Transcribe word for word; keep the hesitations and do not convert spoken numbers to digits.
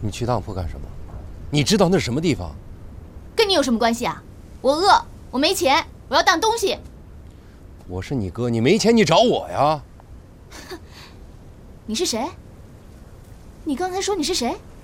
你去当铺干什么？你知道那是什么地方？ 跟你有什么关系啊？我饿，我没钱，我要当东西。 我是你哥，你没钱你找我呀？ 你是谁？你刚才说你是谁？